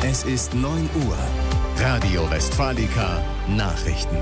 Es ist 9 Uhr. Radio Westfalica Nachrichten.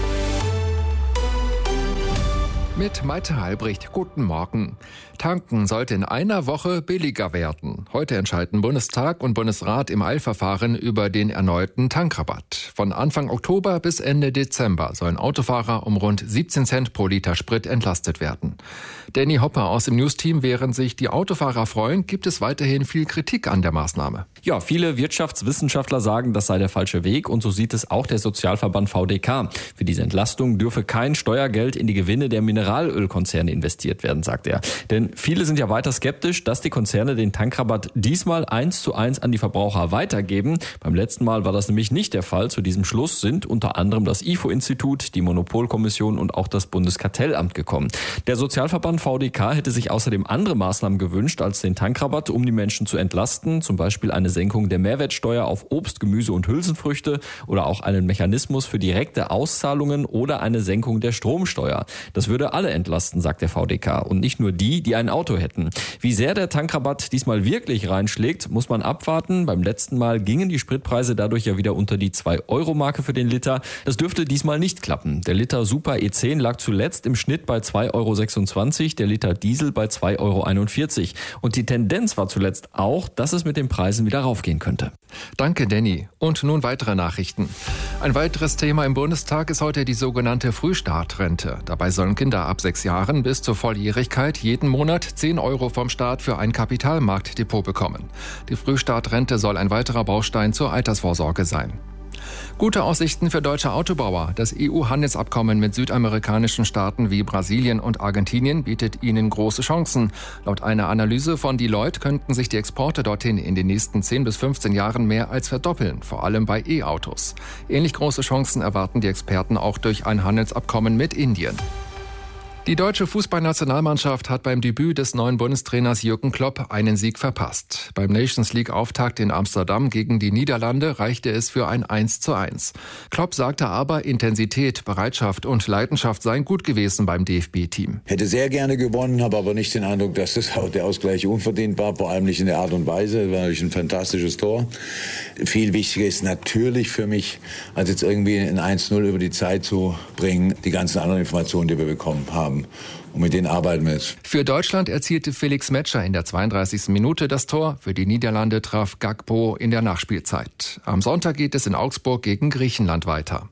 Mit Malte Halbricht, guten Morgen. Tanken sollte in einer Woche billiger werden. Heute entscheiden Bundestag und Bundesrat im Eilverfahren über den erneuten Tankrabatt. Von Anfang Oktober bis Ende Dezember sollen Autofahrer um rund 17 Cent pro Liter Sprit entlastet werden. Danny Hopper aus dem News-Team, während sich die Autofahrer freuen, gibt es weiterhin viel Kritik an der Maßnahme. Ja, viele Wirtschaftswissenschaftler sagen, das sei der falsche Weg, und so sieht es auch der Sozialverband VDK. Für diese Entlastung dürfe kein Steuergeld in die Gewinne der Mineralölkonzerne investiert werden, sagt er. Denn viele sind ja weiter skeptisch, dass die Konzerne den Tankrabatt diesmal 1:1 an die Verbraucher weitergeben. Beim letzten Mal war das nämlich nicht der Fall. Zu diesem Schluss sind unter anderem das IFO-Institut, die Monopolkommission und auch das Bundeskartellamt gekommen. Der Sozialverband VDK hätte sich außerdem andere Maßnahmen gewünscht als den Tankrabatt, um die Menschen zu entlasten. Zum Beispiel eine Senkung der Mehrwertsteuer auf Obst, Gemüse und Hülsenfrüchte oder auch einen Mechanismus für direkte Auszahlungen oder eine Senkung der Stromsteuer. Das würde alle entlasten, sagt der VDK, und nicht nur die ein Auto hätten. Wie sehr der Tankrabatt diesmal wirklich reinschlägt, muss man abwarten. Beim letzten Mal gingen die Spritpreise dadurch ja wieder unter die 2-Euro-Marke für den Liter. Das dürfte diesmal nicht klappen. Der Liter Super E10 lag zuletzt im Schnitt bei 2,26 Euro, der Liter Diesel bei 2,41 Euro. Und die Tendenz war zuletzt auch, dass es mit den Preisen wieder raufgehen könnte. Danke, Danny. Und nun weitere Nachrichten. Ein weiteres Thema im Bundestag ist heute die sogenannte Frühstartrente. Dabei sollen Kinder ab 6 Jahren bis zur Volljährigkeit jeden Monat 10 Euro vom Staat für ein Kapitalmarktdepot bekommen. Die Frühstartrente soll ein weiterer Baustein zur Altersvorsorge sein. Gute Aussichten für deutsche Autobauer. Das EU-Handelsabkommen mit südamerikanischen Staaten wie Brasilien und Argentinien bietet ihnen große Chancen. Laut einer Analyse von Deloitte könnten sich die Exporte dorthin in den nächsten 10 bis 15 Jahren mehr als verdoppeln, vor allem bei E-Autos. Ähnlich große Chancen erwarten die Experten auch durch ein Handelsabkommen mit Indien. Die deutsche Fußballnationalmannschaft hat beim Debüt des neuen Bundestrainers Jürgen Klopp einen Sieg verpasst. Beim Nations-League-Auftakt in Amsterdam gegen die Niederlande reichte es für ein 1:1. Klopp sagte aber, Intensität, Bereitschaft und Leidenschaft seien gut gewesen beim DFB-Team. Hätte sehr gerne gewonnen, habe aber nicht den Eindruck, dass der Ausgleich unverdient war, vor allem nicht in der Art und Weise. Es war natürlich ein fantastisches Tor. Viel wichtiger ist natürlich für mich, als jetzt irgendwie ein 1:0 über die Zeit zu bringen, die ganzen anderen Informationen, die wir bekommen haben. Und mit denen arbeiten wir jetzt. Für Deutschland erzielte Felix Metscher in der 32. Minute das Tor. Für die Niederlande traf Gakpo in der Nachspielzeit. Am Sonntag geht es in Augsburg gegen Griechenland weiter.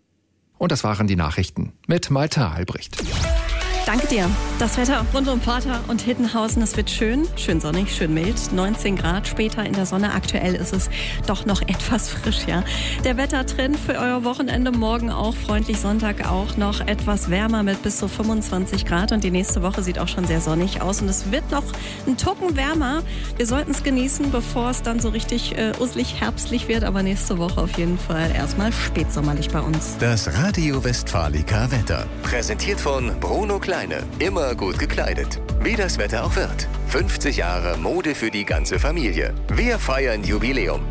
Und das waren die Nachrichten mit Malte Halbricht. Danke dir. Das Wetter rund um Vater und Hittenhausen, es wird schön sonnig, schön mild. 19 Grad später in der Sonne. Aktuell ist es doch noch etwas frisch, ja. Der Wettertrend für euer Wochenende morgen auch freundlich, Sonntag auch noch etwas wärmer mit bis zu 25 Grad. Und die nächste Woche sieht auch schon sehr sonnig aus. Und es wird noch ein Tucken wärmer. Wir sollten es genießen, bevor es dann so richtig uselig herbstlich wird. Aber nächste Woche auf jeden Fall erstmal spätsommerlich bei uns. Das Radio Westfalica Wetter. Präsentiert von Bruno Kleine. Immer gut gekleidet. Wie das Wetter auch wird. 50 Jahre Mode für die ganze Familie. Wir feiern Jubiläum.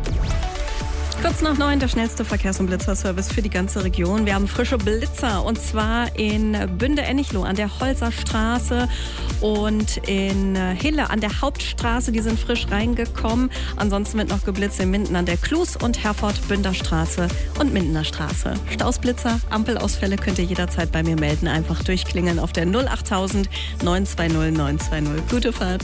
Kurz nach 9, der schnellste Verkehrs- und Blitzerservice für die ganze Region. Wir haben frische Blitzer, und zwar in Bünde-Ennichloh an der Holzer Straße und in Hille an der Hauptstraße. Die sind frisch reingekommen. Ansonsten wird noch geblitzt in Minden an der Klus- und Herford-Bünder Straße und Mindener Straße. Stausblitzer, Ampelausfälle könnt ihr jederzeit bei mir melden. Einfach durchklingeln auf der 08000 920 920. Gute Fahrt.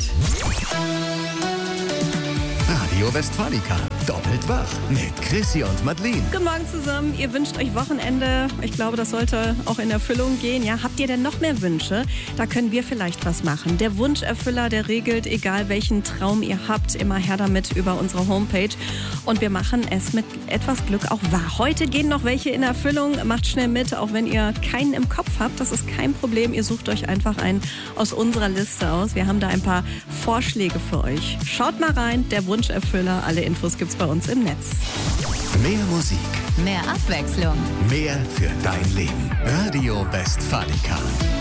Radio Westfalica. Doppelt wach mit Chrissy und Madeleine. Guten Morgen zusammen. Ihr wünscht euch Wochenende. Ich glaube, das sollte auch in Erfüllung gehen. Ja, habt ihr denn noch mehr Wünsche? Da können wir vielleicht was machen. Der Wunscherfüller, der regelt, egal welchen Traum ihr habt, immer her damit über unsere Homepage. Und wir machen es mit etwas Glück auch wahr. Heute gehen noch welche in Erfüllung. Macht schnell mit, auch wenn ihr keinen im Kopf habt. Das ist kein Problem. Ihr sucht euch einfach einen aus unserer Liste aus. Wir haben da ein paar Vorschläge für euch. Schaut mal rein. Der Wunscherfüller. Alle Infos gibt's bei uns im Netz. Mehr Musik. Mehr Abwechslung. Mehr für dein Leben. Radio Westfalica.